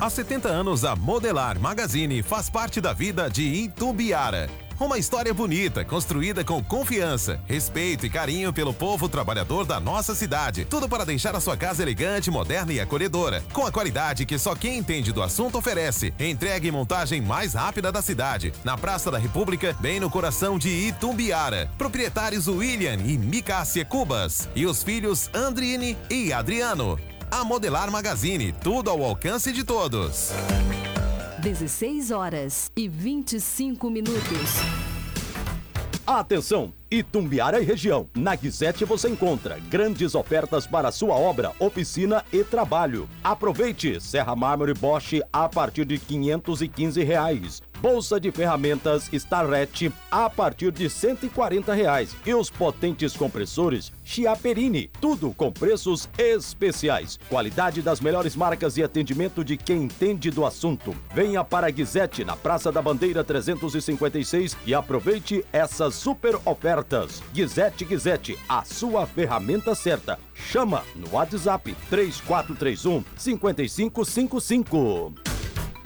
Há 70 anos, a Modelar Magazine faz parte da vida de Itumbiara. Uma história bonita, construída com confiança, respeito e carinho pelo povo trabalhador da nossa cidade. Tudo para deixar a sua casa elegante, moderna e acolhedora. Com a qualidade que só quem entende do assunto oferece. Entregue e montagem mais rápida da cidade. Na Praça da República, bem no coração de Itumbiara. Proprietários William e Micácia Cubas. E os filhos Andrine e Adriano. A Modelar Magazine, tudo ao alcance de todos. 16h25. Atenção! Itumbiara e região. Na Guizete você encontra grandes ofertas para sua obra, oficina e trabalho. Aproveite! Serra Mármore Bosch a partir de R$ 515. Bolsa de ferramentas Starrett a partir de R$ 140. E os potentes compressores Chiaperini, tudo com preços especiais. Qualidade das melhores marcas e atendimento de quem entende do assunto. Venha para a Guizete, na Praça da Bandeira 356 e aproveite essas super ofertas. Guizete, a sua ferramenta certa. Chama no WhatsApp 3431 5555.